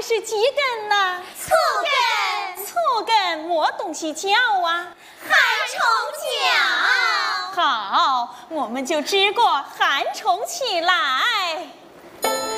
是几根呢？ 醋根。 醋根没东西叫啊。 寒虫脚。 好，我们就支过寒虫起来。